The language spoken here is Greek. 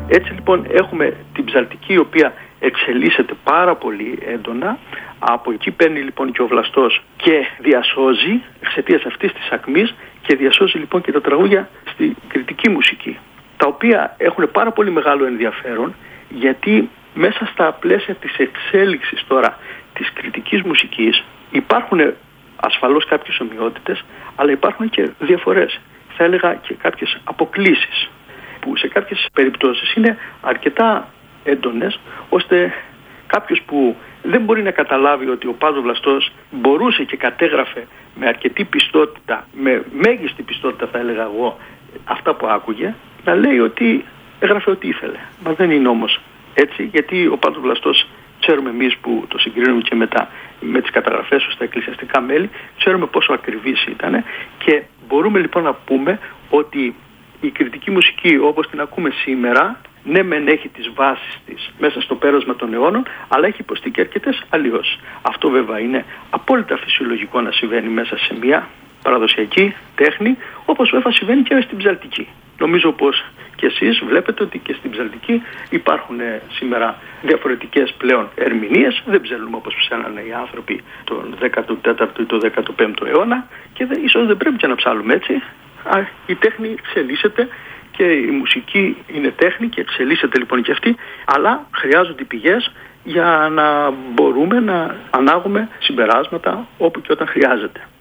Έτσι λοιπόν έχουμε την ψαλτική, η οποία εξελίσσεται πάρα πολύ έντονα. Από εκεί παίρνει λοιπόν και ο βλαστός και διασώζει εξαιτίας αυτής της ακμής και διασώζει λοιπόν και τα τραγούδια στη κριτική μουσική, τα οποία έχουν πάρα πολύ μεγάλο ενδιαφέρον, γιατί μέσα στα πλαίσια της εξέλιξης τώρα της κριτικής μουσικής υπάρχουν ασφαλώς κάποιες ομοιότητες, αλλά υπάρχουν και διαφορές, θα έλεγα και κάποιες αποκλίσεις, που σε κάποιες περιπτώσεις είναι αρκετά έντονες, ώστε κάποιος που δεν μπορεί να καταλάβει ότι ο Πάζο Βλαστός μπορούσε και κατέγραφε με αρκετή πιστότητα, με μέγιστη πιστότητα θα έλεγα εγώ, αυτά που άκουγε, να λέει ότι έγραφε ό,τι ήθελε. Μα δεν είναι όμως έτσι, γιατί ο Πάζο Βλαστός, ξέρουμε εμείς που το συγκρίνουμε και με τις καταγραφές στα εκκλησιαστικά μέλη, ξέρουμε πόσο ακριβής ήταν, και μπορούμε λοιπόν να πούμε ότι η κριτική μουσική όπως την ακούμε σήμερα, ναι μεν έχει τις βάσεις της μέσα στο πέρασμα των αιώνων, αλλά έχει υποστεί και αρκετές αλλοιώσεις. Αυτό βέβαια είναι απόλυτα φυσιολογικό να συμβαίνει μέσα σε μια παραδοσιακή τέχνη, όπως βέβαια συμβαίνει και στην ψαλτική. Νομίζω πως και εσείς βλέπετε ότι και στην ψαλτική υπάρχουν σήμερα διαφορετικές πλέον ερμηνείες. Δεν ψέλνουμε όπως ψέλνανε οι άνθρωποι τον 14ο ή τον 15ο αιώνα, και ίσως δεν πρέπει και να ψάλουμε έτσι. Η τέχνη εξελίσσεται και η μουσική είναι τέχνη και εξελίσσεται λοιπόν και αυτή, αλλά χρειάζονται πηγές για να μπορούμε να ανάγουμε συμπεράσματα όπου και όταν χρειάζεται.